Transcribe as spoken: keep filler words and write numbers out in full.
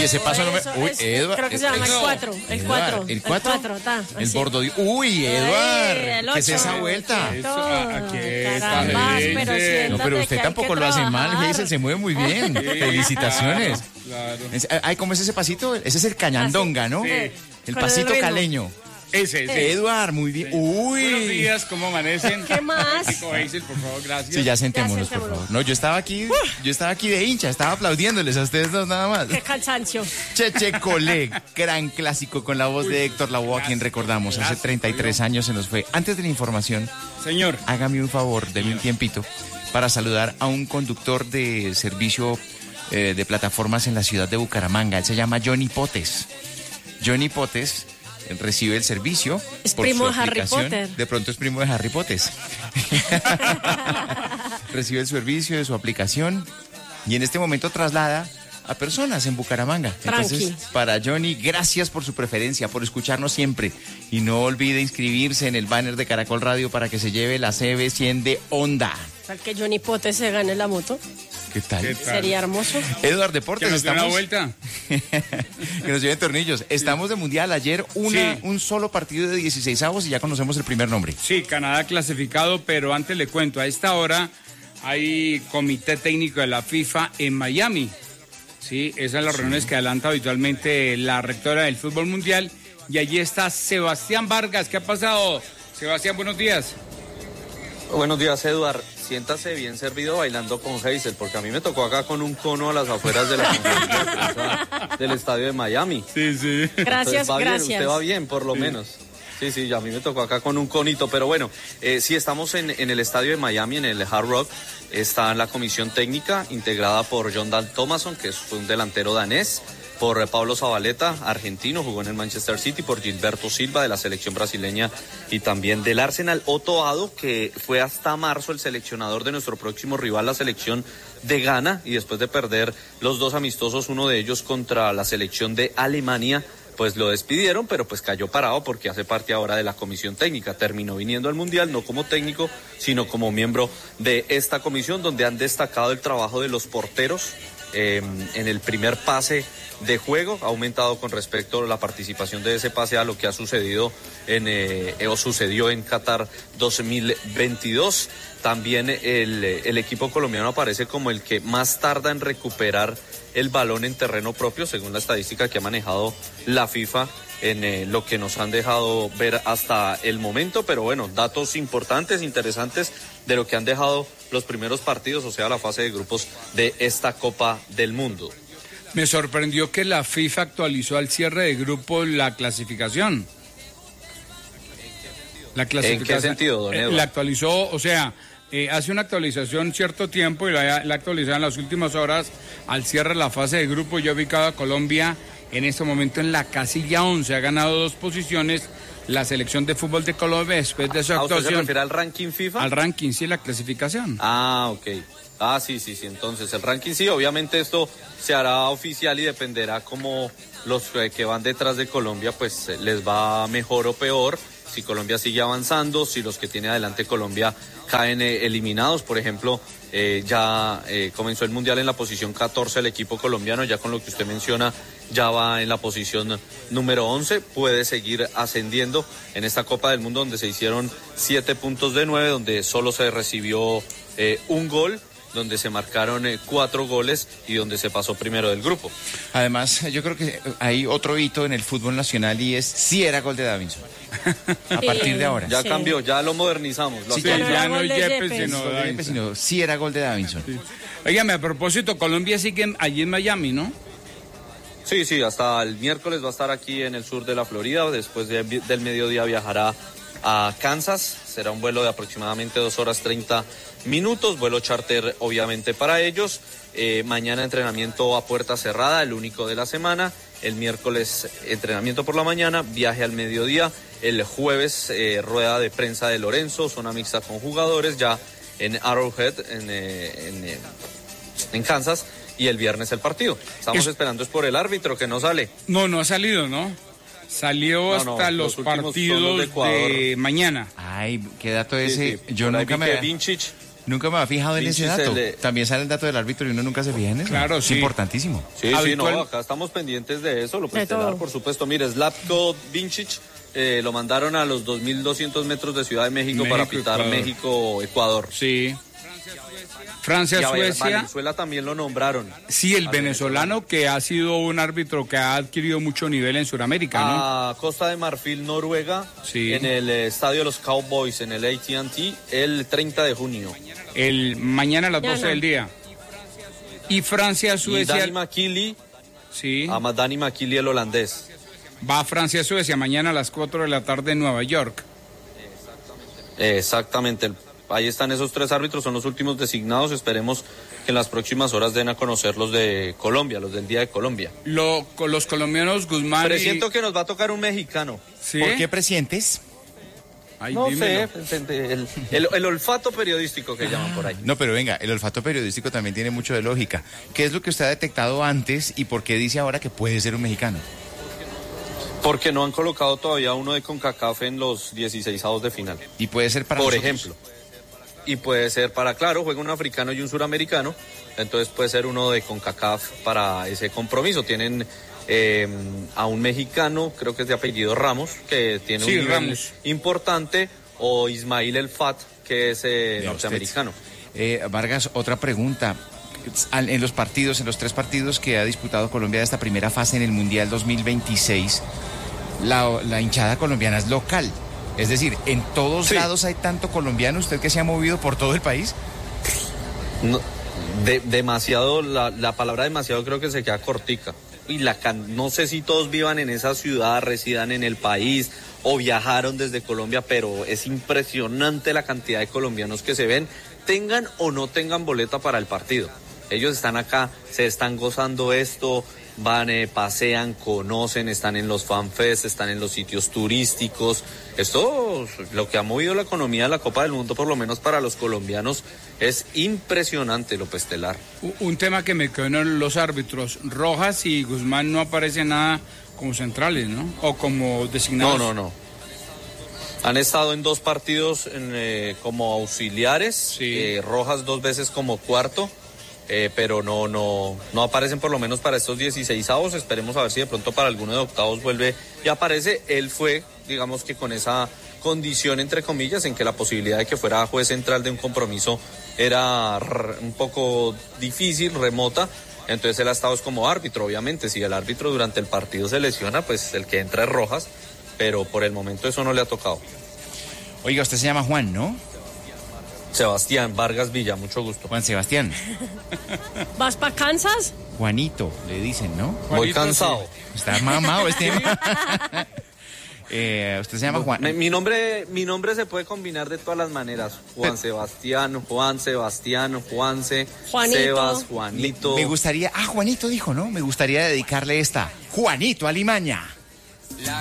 Uy, ese paso no me... Uy, Eduard. Creo que se llama el cuatro. El cuatro. ¿El cuatro? está. El bordo. Uy, Eduard. ¿Qué es esa vuelta? Eso, aquí está. Pero no, pero usted tampoco lo hace mal, Hazel, se mueve muy bien. Sí, felicitaciones. Claro, claro. Ay, ¿cómo es ese pasito? Ese es el cañandonga, ¿no? Sí. El pasito el caleño. Ese, ese. Eduard, muy bien. Sí. Uy. Buenos días, ¿cómo amanecen? ¿Qué más? Hazel, por favor, gracias. Sí, ya sentémonos, por favor. No, yo estaba aquí, yo estaba aquí de hincha, estaba aplaudiéndoles a ustedes dos nada más. Qué cansancio. Cheche Colé, gran clásico con la voz de Héctor Lavoe, a quien recordamos hace treinta y tres años se nos fue. Antes de la información, señor, hágame un favor, deme un tiempito para saludar a un conductor de servicio eh, de plataformas en la ciudad de Bucaramanga. Él se llama Johnny Potes. Johnny Potes recibe el servicio. Es por primo su de Harry Potter. De pronto es primo de Harry Potter. Recibe el servicio de su aplicación y en este momento traslada a personas en Bucaramanga. Tranqui. Entonces, para Johnny, gracias por su preferencia, por escucharnos siempre. Y no olvide inscribirse en el banner de Caracol Radio para que se lleve la C B cien de Honda. Para que Johnny Potes se gane la moto. ¿Qué tal? ¿Qué tal? Sería hermoso. Eduard Deportes, que nos estamos... dé una vuelta. Que nos lleven tornillos. Estamos de mundial. Ayer una, sí. un solo partido de dieciseisavos y ya conocemos el primer nombre. Sí, Canadá clasificado, pero antes le cuento, a esta hora hay comité técnico de la FIFA en Miami. Sí, esas son las sí. reuniones que adelanta habitualmente la rectora del fútbol mundial. Y allí está Sebastián Vargas. ¿Qué ha pasado? Sebastián, buenos días. Buenos días, Eduard. Siéntase bien servido bailando con Hazel, porque a mí me tocó acá con un cono a las afueras de la conferencia del estadio de Miami. Sí, sí. Gracias, va gracias. Bien, usted va bien, por lo sí. menos. Sí, sí, a mí me tocó acá con un conito, pero bueno, eh, sí estamos en, en el estadio de Miami, en el Hard Rock. Está la comisión técnica integrada por John Dahl Tomasson, que fue un delantero danés, por Pablo Zabaleta, argentino, jugó en el Manchester City, por Gilberto Silva de la selección brasileña y también del Arsenal, Otto Addo, que fue hasta marzo el seleccionador de nuestro próximo rival, la selección de Ghana, y después de perder los dos amistosos, uno de ellos contra la selección de Alemania, pues lo despidieron, pero pues cayó parado porque hace parte ahora de la comisión técnica. Terminó viniendo al Mundial no como técnico, sino como miembro de esta comisión, donde han destacado el trabajo de los porteros eh, en el primer pase de juego. Ha aumentado con respecto a la participación de ese pase a lo que ha sucedido en eh, o sucedió en Qatar dos mil veintidós. También el, el equipo colombiano aparece como el que más tarda en recuperar el balón en terreno propio, según la estadística que ha manejado la FIFA en eh, lo que nos han dejado ver hasta el momento. Pero bueno, datos importantes, interesantes de lo que han dejado los primeros partidos, o sea, la fase de grupos de esta Copa del Mundo. Me sorprendió que la FIFA actualizó al cierre de grupo la clasificación. La clasificación. ¿En qué sentido, don Eduardo? La actualizó, o sea, eh, hace una actualización cierto tiempo y la, la actualizó en las últimas horas al cierre de la fase de grupo. Yo he ubicado a Colombia en este momento en la casilla once. Ha ganado dos posiciones la selección de fútbol de Colombia después de su ¿A actuación. usted se refiere al ranking FIFA? Al ranking, sí, la clasificación. Ah, ok. Ah, sí, sí, sí. Entonces, el ranking sí, obviamente esto se hará oficial y dependerá cómo los que van detrás de Colombia, pues les va mejor o peor. Si Colombia sigue avanzando, si los que tiene adelante Colombia caen eh, eliminados. Por ejemplo, eh, ya eh, comenzó el Mundial en la posición catorce el equipo colombiano, ya con lo que usted menciona, ya va en la posición número once, puede seguir ascendiendo en esta Copa del Mundo donde se hicieron siete puntos de nueve, donde solo se recibió eh, un gol, donde se marcaron eh, cuatro goles y donde se pasó primero del grupo. Además, yo creo que hay otro hito en el fútbol nacional y es si era gol de Davinson. A Sí, partir de ahora. Ya sí. cambió, ya lo modernizamos. Lo Sí, Sí, ya, ya, ya no gol es de Yepes, Yepes. sino Davinson. Sino, sí era gol de Davinson. Sí. Óigame, a propósito, Colombia sigue allí en Miami, ¿no? Sí, sí, hasta el miércoles va a estar aquí en el sur de la Florida, después de, del mediodía viajará a Kansas, será un vuelo de aproximadamente dos horas treinta minutos, vuelo charter obviamente para ellos, eh, mañana entrenamiento a puerta cerrada, el único de la semana, el miércoles entrenamiento por la mañana, viaje al mediodía, el jueves eh, rueda de prensa de Lorenzo, zona mixta con jugadores ya en Arrowhead, en, eh, en, eh, en Kansas, y el viernes el partido. Estamos Es... esperando es por el árbitro que no sale. No, no ha salido, ¿no? Salió No, no, hasta los, los últimos partidos son los de de, Ecuador. mañana. Ay, qué dato ese. Sí, sí. Yo Por ahí nunca vi me que había... Vincic Nunca me había fijado en ese Vinci se dato. le- También sale el dato del árbitro y uno nunca se fija en eso. Claro, es sí. importantísimo. Sí, sí, Habitual- no, acá estamos pendientes de eso, lo De todo. prestelar, por supuesto. Mire, Slavko Vincic eh, lo mandaron a los dos mil doscientos metros de Ciudad de México, para México, pitar Ecuador. México-Ecuador. Sí. Y Francia, a ver, Suecia. Valenzuela también lo nombraron. Sí, el Al venezolano que ha sido un árbitro que ha adquirido mucho nivel en Sudamérica, ¿no? A Costa de Marfil, Noruega, Sí. en el eh, estadio de los Cowboys, en el A T and T, el treinta de junio. El mañana a las Mañana. doce del día. Y Francia, Y Suecia. Danny McKinley, Sí. a Danny McKinley, el holandés. Va a Francia, Suecia mañana a las cuatro de la tarde en Nueva York. Exactamente. el- Ahí están esos tres árbitros, son los últimos designados. Esperemos que en las próximas horas den a conocer los de Colombia, los del Día de Colombia. Lo, con los colombianos Guzmán. y- Presiento que nos va a tocar un mexicano. ¿Sí? ¿Por qué presientes? Ay, No dímelo. sé, el, el- el olfato periodístico que llaman por ahí. No, pero venga, el olfato periodístico también tiene mucho de lógica. ¿Qué es lo que usted ha detectado antes y por qué dice ahora que puede ser un mexicano? Porque no han colocado todavía uno de CONCACAF en los dieciseisavos de final. Y puede ser para Por nosotros. ejemplo. Y puede ser para, claro, juega un africano y un suramericano, entonces puede ser uno de CONCACAF para ese compromiso. Tienen eh, a un mexicano, creo que es de apellido Ramos, que tiene Sí, un nivel Ramos. importante, o Ismail El Fat, que es eh, Vea norteamericano. usted. Eh, Vargas, otra pregunta. Al- En los partidos, en los tres partidos que ha disputado Colombia de esta primera fase en el Mundial dos mil veintiséis, la, la hinchada colombiana es local. Es decir, en todos Sí. lados hay tanto colombiano, usted que se ha movido por todo el país. No, de- demasiado, la, la palabra demasiado creo que se queda cortica. Y la can- no sé si todos vivan en esa ciudad, residan en el país o viajaron desde Colombia, pero es impresionante la cantidad de colombianos que se ven, tengan o no tengan boleta para el partido. Ellos están acá, se están gozando esto, van, eh, pasean, conocen, están en los fanfests, están en los sitios turísticos. Esto, lo que ha movido la economía de la Copa del Mundo, por lo menos para los colombianos, es impresionante, López Telar. U- Un tema que me quedó en los árbitros. Rojas y Guzmán no aparecen nada como centrales, ¿no? O como designados. No, no, no. Han estado en dos partidos en, eh, como auxiliares, Sí. eh, Rojas dos veces como cuarto, eh, pero no, no, no aparecen por lo menos para estos dieciseisavos. Esperemos a ver si de pronto para alguno de octavos vuelve y aparece. Él fue, digamos que con esa condición, entre comillas, en que la posibilidad de que fuera juez central de un compromiso era r- un poco difícil, remota. Entonces él ha estado como árbitro, obviamente. Si el árbitro durante el partido se lesiona, pues el que entra es Rojas, pero por el momento eso no le ha tocado. Oiga, usted se llama Juan, ¿no? Sebastián Vargas Villa, mucho gusto. Juan Sebastián. ¿Vas para Kansas? Juanito, le dicen, ¿no? Voy Juanito, cansado. Está mamado este. eh, usted se llama Juan. Me- mi nombre, mi nombre se puede combinar de todas las maneras. Juan Sebastián, Juan Sebastián, Juanse, Juanito. Sebas, Juanito. Me gustaría, ah, Juanito dijo, ¿no? Me gustaría dedicarle esta, Juanito Alimaña.